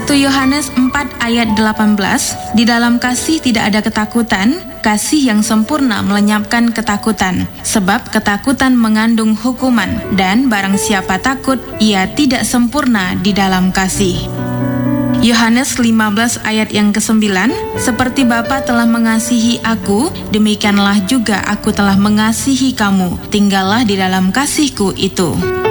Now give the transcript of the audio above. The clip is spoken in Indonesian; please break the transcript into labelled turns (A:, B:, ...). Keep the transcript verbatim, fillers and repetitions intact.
A: satu Yohanes empat ayat delapan belas, di dalam kasih tidak ada ketakutan, kasih yang sempurna melenyapkan ketakutan, sebab ketakutan mengandung hukuman, dan barang siapa takut, ia tidak sempurna di dalam kasih. Yohanes lima belas ayat yang kesembilan, seperti Bapa telah mengasihi aku, demikianlah juga aku telah mengasihi kamu, tinggallah di dalam kasihku itu.